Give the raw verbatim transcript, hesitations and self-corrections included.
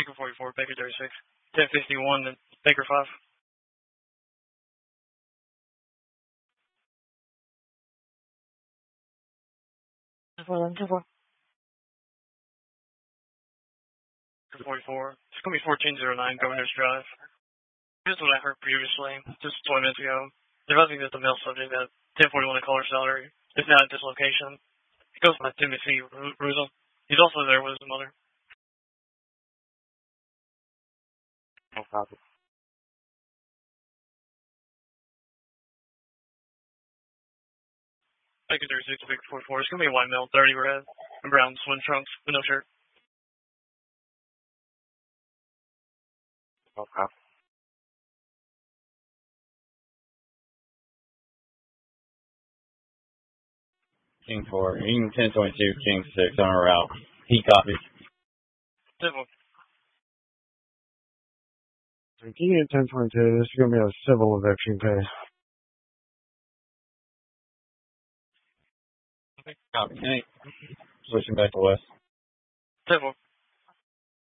Baker forty-four, Baker thirty-six. ten fifty-one, and Baker five. ten four, ten four. forty-four. It's going to be fourteen oh nine, Governor's Drive. Here's what I heard previously, just twenty minutes ago. They're about to get the mail subject at ten forty-one a caller salary. It's not at this location. It goes by Timothy Ruzel. He's also there with his mother. No problem. Baker thirty-six, Baker forty-four. It's going to be a white male, thirty red, and brown swim trunks with no shirt. No problem. King four, King ten twenty-two, King six on a route. He copies. Simple. King at ten twenty-two, this is going to be a civil eviction case. Copy. Hey. Switching back to west. Simple.